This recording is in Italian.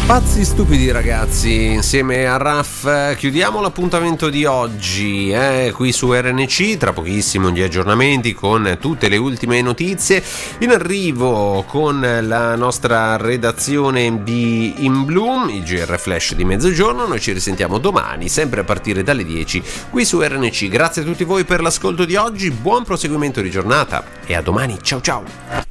Pazzi stupidi ragazzi, insieme a Raf chiudiamo l'appuntamento di oggi qui su RNC, tra pochissimo gli aggiornamenti con tutte le ultime notizie in arrivo con la nostra redazione di In Bloom, il GR Flash di mezzogiorno. Noi ci risentiamo domani sempre a partire dalle 10 qui su RNC. Grazie a tutti voi per l'ascolto di oggi, buon proseguimento di giornata e a domani, ciao ciao.